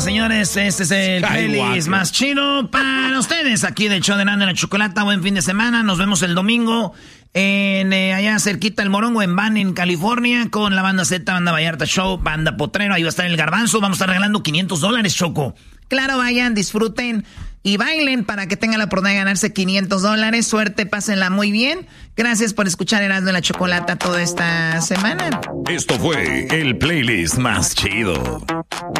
Señores, este es el playlist más chido para ustedes aquí del show de Erasmo y la Chocolata. Buen fin de semana, nos vemos el domingo en allá cerquita del Morongo, en Van, en California, con la banda Z, Banda Vallarta Show, Banda Potrero. Ahí va a estar el Garbanzo, vamos a estar regalando $500, Choco. Claro, vayan, disfruten y bailen para que tengan la oportunidad de ganarse $500. Suerte, pásenla muy bien. Gracias por escuchar Erasmo y la Chocolata toda esta semana. Esto fue el playlist más chido.